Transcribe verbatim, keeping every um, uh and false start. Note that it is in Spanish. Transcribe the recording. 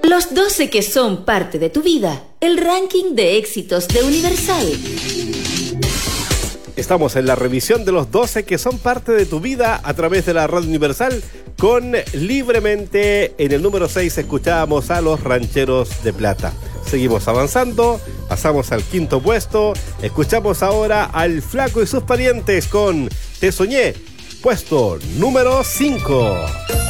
Los doce que son parte de tu vida. El ranking de éxitos de Universal. Estamos en la revisión de los doce que son parte de tu vida a través de la Radio Universal con Libremente. En el número seis escuchábamos a los Rancheros de Plata. Seguimos avanzando, pasamos al quinto puesto. Escuchamos ahora al Flaco y sus parientes con Te Soñé, puesto número cinco.